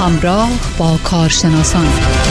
همراه با کارشناسان.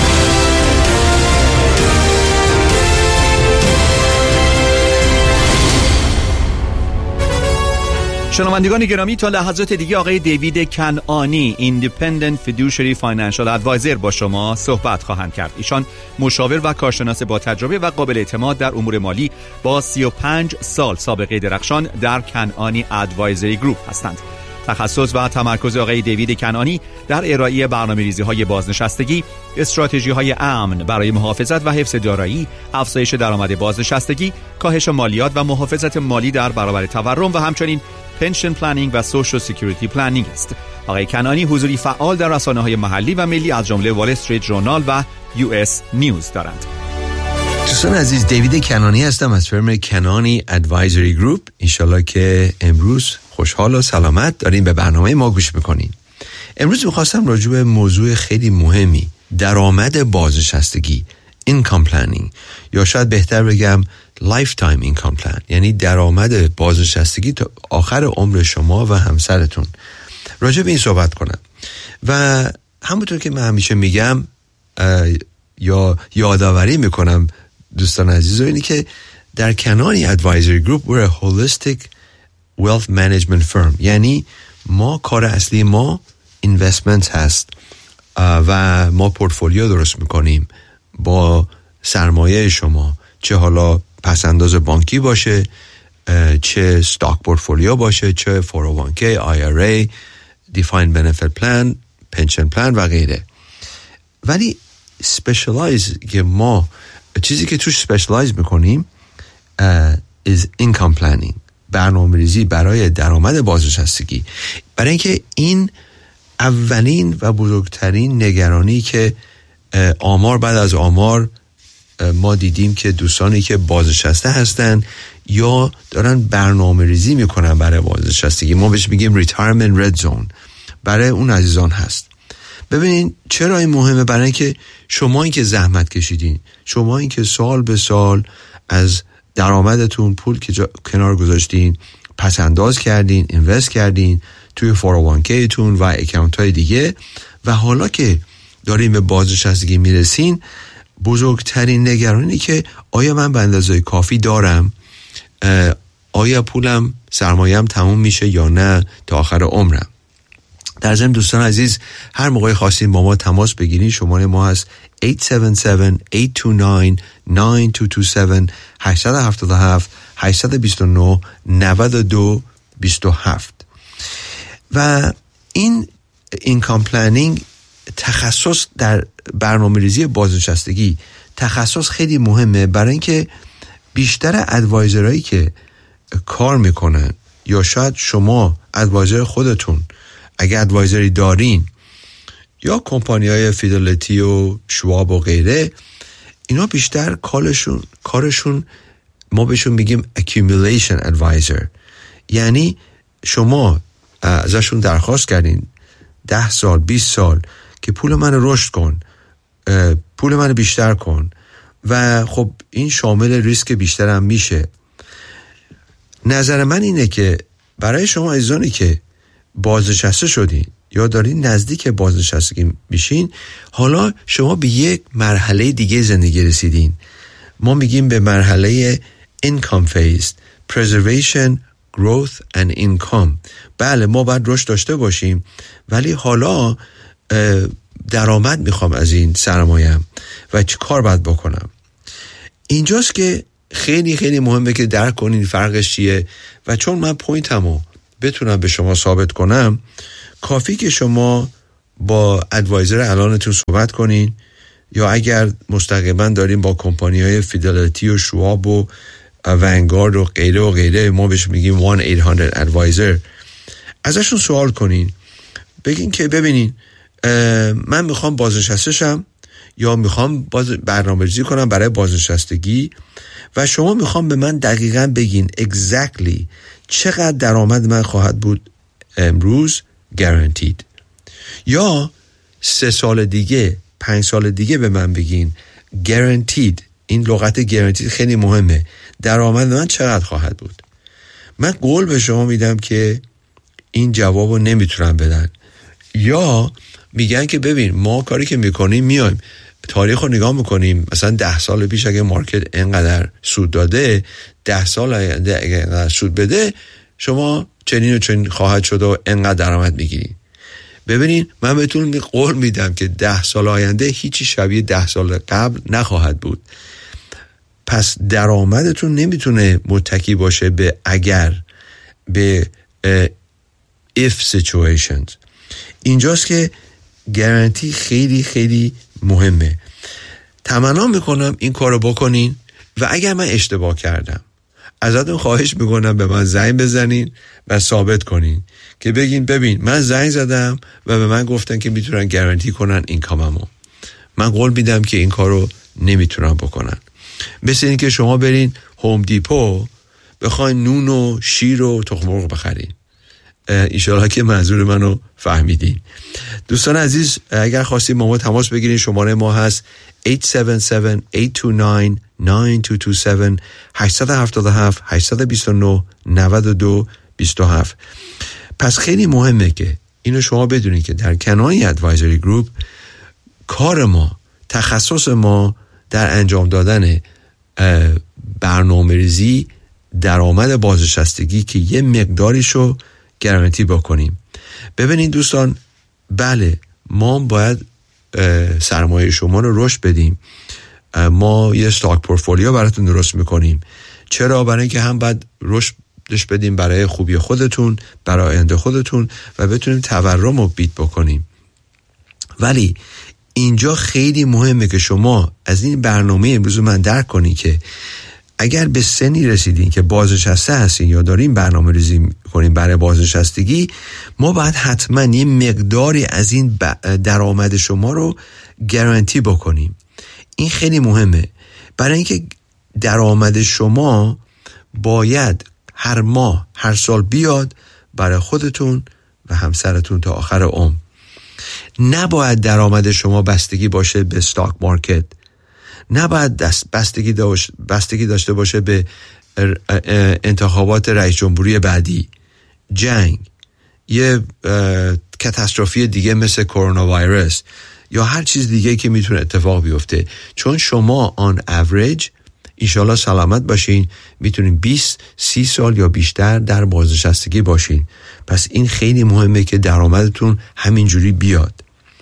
شنوندگان گرامی، تا لحظات دیگه آقای دیوید کنعانی، Independent Fiduciary Financial Advisor با شما صحبت خواهند کرد. ایشان مشاور و کارشناس با تجربه و قابل اعتماد در امور مالی با 35 سال سابقه درخشان در کنعانی ادوایزری گروپ هستند. تخصص و تمرکز آقای دیوید کنعانی در ارائه برنامه‌ریزی‌های بازنشستگی، استراتژی‌های امن برای محافظت و حفظ دارایی، افزایش درآمد بازنشستگی، کاهش مالیات و محافظت مالی در برابر تورم و همچنین پنشن پلنینگ و سوشال سکیوریتی پلنینگ است. آقای کنعانی حضوری فعال در رسانه‌های محلی و ملی از جمله وال استریت ژورنال و US نیوز دارند. دوستان عزیز، دیوید کنعانی هستم از فرم کنعانی ادوایزری گروپ. انشالله که امروز خوشحال و سلامت دارین به برنامه ما گوش میکنین. امروز میخواستم راجع به موضوع خیلی مهمی، درآمد بازنشستگی، income planning، یا شاید بهتر بگم lifetime income plan، یعنی درآمد بازنشستگی تا آخر عمر شما و همسرتون، راجع به این صحبت کنم. و همونطور که من همیشه میگم یا یادآوری میکنم دوستان عزیز، اینی که در کنعانی ادوایزری گروپ we're a holistic wealth management firm، یعنی ما کار اصلی ما investment هست و ما پورتفولیو درست میکنیم با سرمایه شما، چه حالا پسنداز بانکی باشه، چه استاک پورتفولیو باشه، چه 401k، IRA، defined benefit plan، pension plan و غیره. ولی specialize که ما چیزی که توش specialize میکنیم is income planning، برنامه‌ریزی برای درآمد بازنشستگی. برای اینکه این اولین و بزرگترین نگرانی که آمار بعد از آمار ما دیدیم که دوستانی که بازنشسته هستن یا دارن برنامه‌ریزی میکنن برای بازنشستگی، ما بهش میگیم retirement red zone، برای اون عزیزان هست. ببینین چرا این مهمه؟ برای اینکه شما این که زحمت کشیدین، شما این که سال به سال از درآمدتون پول که کنار گذاشتین، پس انداز کردین، اینوست کردین توی 401k تون و اکانت های دیگه، و حالا که دارین به بازنشستگی میرسین، بزرگترین نگرانی که آیا من به اندازه کافی دارم، آیا پولم سرمایه‌ام تموم میشه یا نه تا آخر عمرم. در ضمن دوستان عزیز، هر موقع خواستین با ما تماس بگیرین، شماره ما هست 877-829-9227 877 و این income planning تخصص در برنامه‌ریزی بازنشستگی تخصص خیلی مهمه، برای اینکه بیشتر ادوایزرایی که کار میکنن، یا شاید شما ادوایزر خودتون اگه ادوایزری دارین، یا کمپانی‌های فیدلیتی و شواب و غیره، اینا بیشتر کارشون ما بهشون میگیم accumulation advisor، یعنی شما ازشون درخواست کردین 10 سال 20 سال که پول من رشد کن، پول من بیشتر کن، و خب این شامل ریسک بیشتر هم میشه. نظر من اینه که برای شما عزیزانی که بازنشسته شدین یا دارین نزدیک بازنشستگی میشین، حالا شما به یک مرحله دیگه زندگی رسیدین. ما میگیم به مرحله income phase، preservation، growth and income. بله، ما باید رشد داشته باشیم، ولی حالا درآمد میخوام از این سرمایه‌ام و چه کار باید بکنم. اینجاست که خیلی خیلی مهمه که درک کنین فرقش چیه، و چون من پوینتمو بتونم به شما ثابت کنم، کافی که شما با ادوایزر الانتون صحبت کنین، یا اگر مستقیما دارین با کمپانی‌های فیدلیتی و شواب و ونگارد و غیره و غیره، ما بهش میگیم 1-800 ادوایزر، ازشون سوال کنین، بگین که ببینین من میخوام بازنشسته شم یا میخوام برنامه‌ریزی کنم برای بازنشستگی، و شما میخوام به من دقیقاً بگین exactly چقدر درآمد من خواهد بود امروز guaranteed، یا 3 سال دیگه 5 سال دیگه به من بگین guaranteed. این لغت guaranteed خیلی مهمه، درآمد من چقدر خواهد بود. من قول به شما میدم که این جوابو نمیتونم بدن، یا میگن که ببین ما کاری که میکنیم میایم تاریخ رو نگاه میکنیم، مثلا 10 سال پیش اگه مارکت اینقدر سود داده 10 سال اگه اینقدر سود بده شما چنین و چنین خواهد شد و اینقدر درآمد میگیرین. ببینین من بهتون قول میدم که 10 سال آینده هیچی شبیه 10 سال قبل نخواهد بود. پس درآمدتون نمیتونه متکی باشه به اگر، به if situations. اینجاست که گارانتی خیلی خیلی مهمه. تمنا میکنم این کارو بکنین و اگر من اشتباه کردم ازتون خواهش میکنم به من زنگ بزنین و ثابت کنین که بگین ببین من زنگ زدم و به من گفتن که میتونن گارانتی کنن اینکاممو. من قول میدم که این کارو نمیتونن بکنن. مثل این که شما برین هوم دیپو بخواین نون و شیر و تخم مرغ بخرین. انشالله که منظور منو فهمیدین. دوستان عزیز اگر خواستید با ما تماس بگیرین شماره ما هست 877-829-9227 877-829-9227. پس خیلی مهمه که اینو شما بدونید که در کنانی ادوایزری گروپ کار ما، تخصص ما در انجام دادن برنامه‌ریزی درآمد بازنشستگی که یه مقداریشو گارانتی بکنیم. ببینید دوستان، بله ما باید سرمایه شما رو رشد بدیم. ما یه استاک پورتفولیو براتون درست میکنیم. چرا؟ برای اینکه هم باید رشدش بدیم برای خوبی خودتون، برای آینده خودتون و بتونیم تورم رو بیت بکنیم. ولی اینجا خیلی مهمه که شما از این برنامه امروز من درک کنی که اگر به سنی رسیدین که بازنشسته هستین یا دارین برنامه ریزی کنین برای بازنشستگی، ما باید حتما یه مقداری از این درآمد شما رو گارانتی بکنیم. این خیلی مهمه برای اینکه درآمد شما باید هر ماه هر سال بیاد برای خودتون و همسرتون تا آخر عمر. نباید درآمد شما بستگی باشه به استاک مارکت، نباید بستگی داشته باشه به انتخابات رئیس جمهوری بعدی، جنگ، یه کاتاستروفی دیگه مثل کرونا ویروس یا هر چیز دیگه که میتونه اتفاق بیفته. چون شما آن اوریج انشالله سلامت باشین میتونین 20-30 سال یا بیشتر در بازنشستگی باشین. پس این خیلی مهمه که درآمدتون همینجوری بیاد.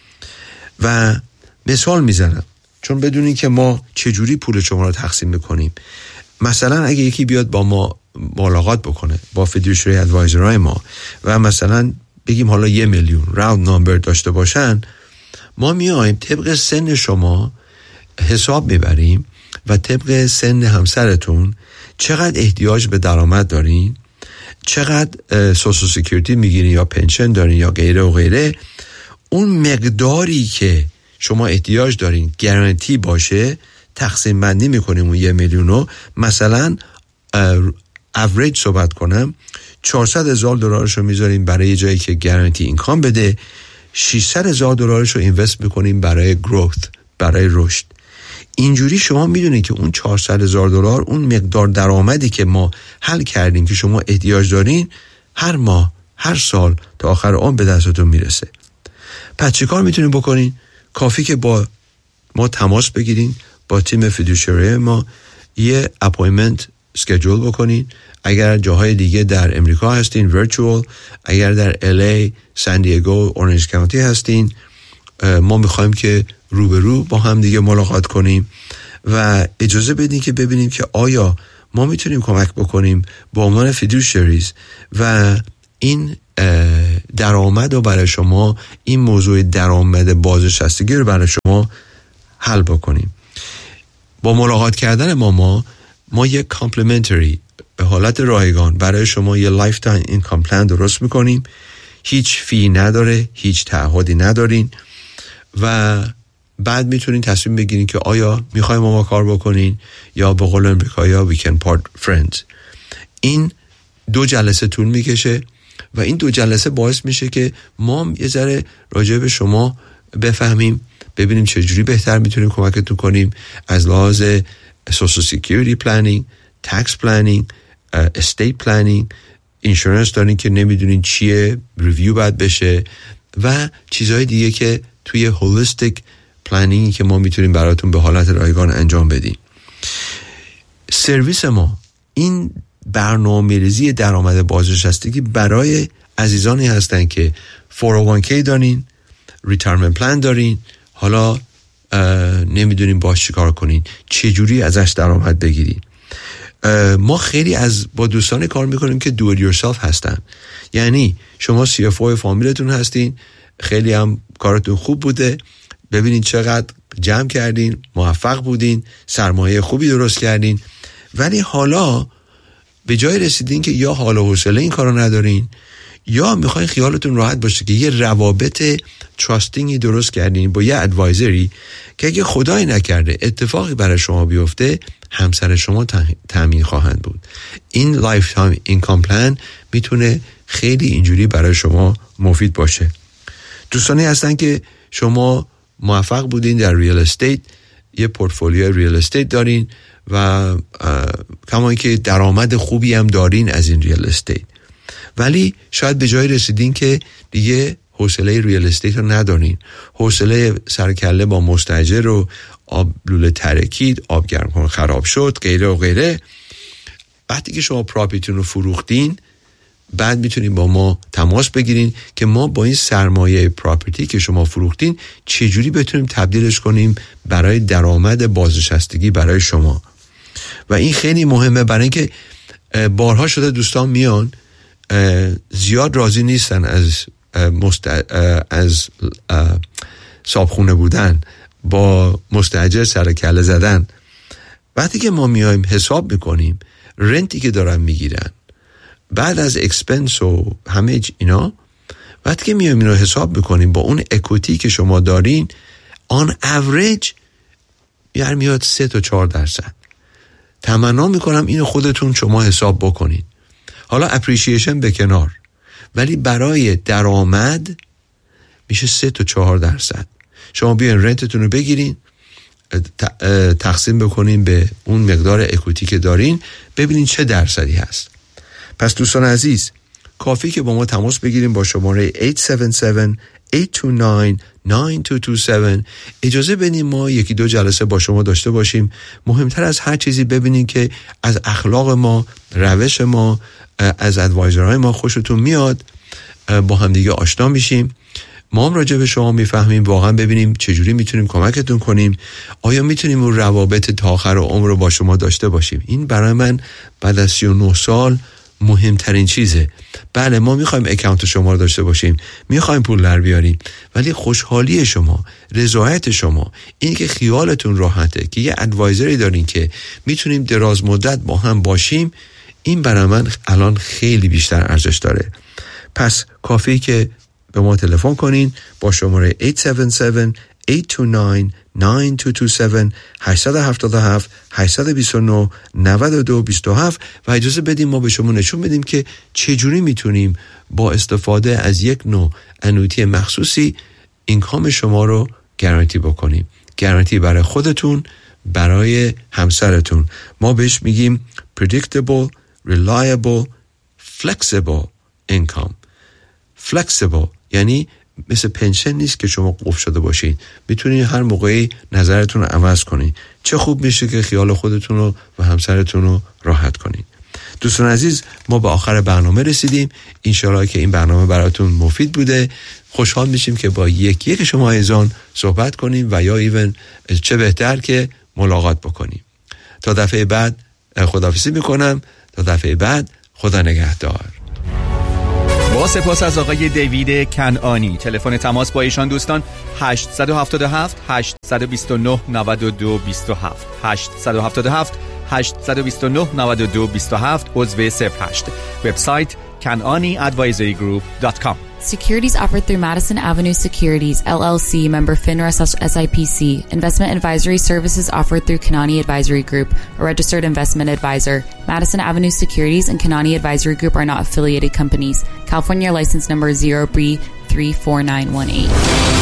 و مثال میزنم چون بدونین که ما چجوری پول شما رو تقسیم میکنیم. مثلا اگه یکی بیاد با ما ملاقات بکنه با فیدوشری ادوایزرهای ما و مثلا بگیم حالا 1 میلیون راوند نامبر داشته باشن، ما میایم طبق سن شما حساب میبریم و طبق سن همسرتون چقدر احتیاج به درآمد دارین، چقدر سوشال سکیوریتی میگیرین یا پنشن دارین یا غیره و غیره، اون مقداری که شما احتیاج دارین گارانتی باشه تقسیم بندی میکنیم اون 1 میلیونو. مثلا اوریج صحبت کنم $400,000 رو میذاریم برای جایی که گارانتی اینکام بده، $600,000 رو اینوست میکنیم برای گروث، برای رشد. اینجوری شما میدونید که اون $400,000 اون مقدار درآمدی که ما حل کردیم که شما احتیاج دارین هر ماه هر سال تا آخر عمر به دستتون میرسه. پس چه کار میتونین بکنین؟ کافی که با ما تماس بگیرین، با تیم فیدوشری ما یه اپایمنت اسکیجول بکنین. اگر جاهای دیگه در امریکا هستین ورچوال، اگر در LA، سان دیگو، اورنج کانتی هستین، ما میخوایم که روبرو با هم دیگه ملاقات کنیم و اجازه بدین که ببینیم که آیا ما میتونیم کمک بکنیم با عنوان فیدوشریز و این درآمد رو برای شما، این موضوع درآمد بازنشستگی رو برای شما حل بکنیم. با ملاقات کردن ما یک کامپلیمنتری به حالت رایگان برای شما یه لایف تایم اینکام پلان درست میکنیم. هیچ فی نداره، هیچ تعهدی ندارین و بعد میتونین تصمیم بگیرین که آیا میخوایم ما کار بکنین یا به قول امریکایی‌ها we can part friends. این 2 جلسه طول میکشه و این 2 جلسه باعث میشه که ما یه ذره راجع به شما بفهمیم، ببینیم چجوری بهتر میتونیم کمکتون کنیم از لحاظ سوشال سکیوریتی پلنینگ، تکس پلنینگ، استیت پلنینگ، اینشورنس دارین که نمیدونین چیه، ریویو باید بشه و چیزهای دیگه که توی هولستیک پلنینگی که ما میتونیم براتون به حالت رایگان انجام بدیم. سرویس ما این برنامه‌ریزی درآمد بازنشستگی برای عزیزانی هستن که 401k دارین، ریتایرمنت پلان دارین، حالا نمیدونین باش چیکار کنین، چجوری ازش درآمد بگیرین. ما خیلی با دوستان کار میکنیم که do it yourself هستن، یعنی شما CFO فامیلتون هستین، خیلی هم کارتون خوب بوده، ببینین چقدر جمع کردین، موفق بودین، سرمایه خوبی درست کردین، ولی حالا به جای رسیدین که یا حال و حوصله این کارو ندارین یا میخواین خیالتون راحت باشه که یه روابط تراستینگی درست کردین با یه ادوایزری که اگه خدای نکرده اتفاقی برای شما بیفته همسر شما تامین خواهند بود. این لایف تایم اینکام پلان میتونه خیلی اینجوری برای شما مفید باشه. دوستانی هستن که شما موفق بودین در ریال استیت، یه پورتفولیو ریال استیت دارین و کما اینکه درآمد خوبی هم دارین از این ریال استیت، ولی شاید به جای رسیدین که دیگه حوصله ریال استیت رو ندارین، حوصله سرکله با مستاجر رو، آب لوله ترکید، آب گرم کن خراب شد، غیره و غیره. وقتی که شما پراپرتیتون رو فروختین، بعد میتونین با ما تماس بگیرین که ما با این سرمایه پراپرتی که شما فروختین چجوری بتونیم تبدیلش کنیم برای درآمد بازنشستگی برای شما. و این خیلی مهمه، برای اینکه بارها شده دوستان میان زیاد راضی نیستن از صابخونه بودن، با مستاجر سر کله زدن. وقتی که ما میایم حساب میکنیم رنتی که دارن میگیرن بعد از اکسپنس و همه اینا، وقتی که میایم اینو حساب میکنیم با اون اکوتی که شما دارین، آن اوریج یعنی میاد 3 تا 4%. تمنا میکنم اینو خودتون شما حساب بکنین. حالا اپریشیشن به کنار، ولی برای درآمد میشه 3 تا 4%. شما بیاین رنتتون رو بگیرین، تقسیم بکنین به اون مقدار اکوتی که دارین، ببینین چه درصدی هست. پس دوستان عزیز، کافی که با ما تماس بگیریم با شماره 877-829-9227. اجازه بدین ما 1-2 جلسه با شما داشته باشیم. مهمتر از هر چیزی ببینین که از اخلاق ما، روش ما، از ادوایزرهای ما خوشتون میاد، با هم دیگه آشنا میشیم، ما هم راجع به شما میفهمیم، واقعا ببینیم چجوری میتونیم کمکتون کنیم، آیا میتونیم اون روابط تا آخر عمر رو با شما داشته باشیم. این برای من بعد از 39 سال مهمترین چیزه. بله ما میخوایم اکانت شما رو داشته باشیم، میخوایم پول در بیاریم، ولی خوشحالی شما، رضایت شما، این که خیالتون راحته که یه ادوایزری دارین که میتونیم دراز مدت با هم باشیم، این برای من الان خیلی بیشتر ارزش داره. پس کافی که به ما تلفن کنین با شماره 877-829-9227 877-829-9227 و اجازه بدیم ما به شما نشون بدیم که چجوری میتونیم با استفاده از یک نوع انویتی مخصوصی اینکام شما رو گارانتی بکنیم. گارانتی برای خودتون، برای همسرتون. ما بهش میگیم predictable, reliable, flexible income. flexible یعنی مثل پنشن نیست که شما قفل شده باشین، میتونین هر موقعی نظرتون رو عوض کنین. چه خوب میشه که خیال خودتون رو و همسرتون رو راحت کنین. دوستان عزیز، ما به آخر برنامه رسیدیم. انشالله که این برنامه براتون مفید بوده. خوشحال میشیم که با یک شما ایزان صحبت کنیم و یا ایون چه بهتر که ملاقات بکنیم. تا دفعه بعد خداحافظی میکنم. تا دفعه بعد، خدا نگهدار. با سپاس از آقای دیوید کنعانی. تلفن تماس با ایشان دوستان 877 829 9227 877 829 9227 عضو 08. وبسایت kananiadvisorygroup.com. Securities offered through Madison Avenue Securities, LLC, member FINRA SIPC. Investment advisory services offered through Kanani Advisory Group, a registered investment advisor. Madison Avenue Securities and Kanani Advisory Group are not affiliated companies. California license number 0B34918.